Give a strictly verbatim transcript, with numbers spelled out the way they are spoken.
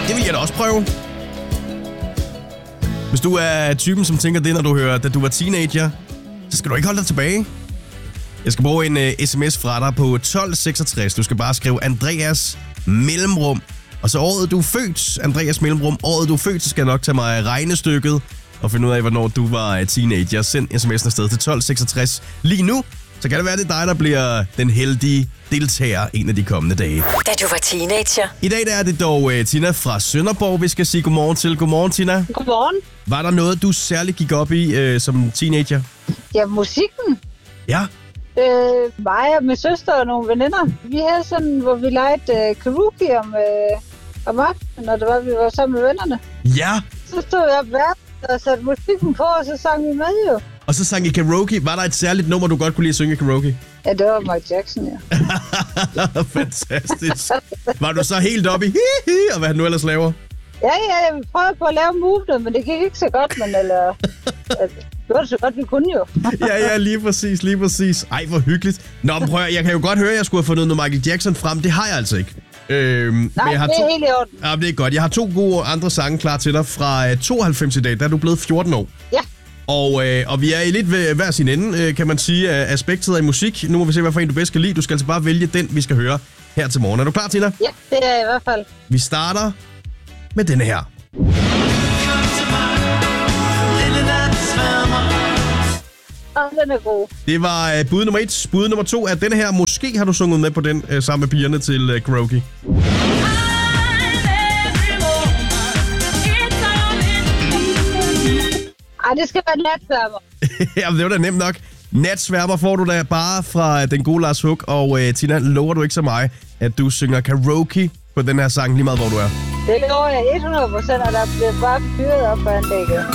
Det vil jeg da også prøve. Hvis du er typen, som tænker det, når du hører, da du var teenager, så skal du ikke holde dig tilbage. Jeg skal bruge en uh, sms fra dig på tolv seksogtres. Du skal bare skrive Andreas mellemrum. Og så året, du er født, Andreas mellemrum. Året, du er født, så skal jeg nok tage mig regnestykket og finde ud af, hvornår du var teenager. Send sms'en afsted til tolv seksogtres. Lige nu, så kan det være, det er dig, der bliver den heldige deltager en af de kommende dage. Da du var teenager. I dag der er det dog uh, Tina fra Sønderborg, vi skal sige godmorgen til. Godmorgen, Tina. Godmorgen. Var der noget, du særligt gik op i uh, som teenager? Ja, musikken. Ja. Øh, mig og min søster og nogle veninder. Vi havde sådan, hvor vi legede øh, karaoke om, øh, om aftenen, når det var, vi var sammen med vennerne. Ja. Så stod jeg op hver og satte musikken på, og så sang vi med jo. Og så sang I karaoke. Var der et særligt nummer, du godt kunne lide at synge karaoke? Ja, det var Michael Jackson, ja. Fantastisk. Var du så helt oppe i hi-hi, og hvad han nu ellers laver? Ja, ja, jeg prøvede på at lave movement, men det gik ikke så godt, men eller... Altså, det var det så godt, vi kunne jo. ja, ja, lige præcis, lige præcis. Ej, hvor hyggeligt. Nå, men prøv at, jeg kan jo godt høre, at jeg skulle have fundet noget Michael Jackson frem. Det har jeg altså ikke. Øhm, Nej, men jeg har det er to... helt i orden. Ja, det er godt. Jeg har to gode andre sange klar til dig fra tooghalvfems i dag. Der er du blevet fjorten år. Ja. Og, øh, og vi er i lidt ved hver sin ende, øh, kan man sige, af aspektet af musik. Nu må vi se, hvad for en du bedst kan lide. Du skal altså bare vælge den, vi skal høre her til morgen. Er du klar, Tina? Ja, det er jeg i hvert fald. Vi starter med denne her. Og den er god. Det var øh, bud nummer et. Bud nummer to er denne her. Måske har du sunget med på den øh, sammen med pigerne til øh, karaoke. Ej, det skal være natsværmer. Jamen, det var da nemt nok. Natsværmer får du da bare fra den gode Lars Hug. Og øh, Tina, lover du ikke så mig, at du synger karaoke på den her sang, lige meget hvor du er? Det lover jeg hundrede procent, og der bliver bare fyret op på anlægget.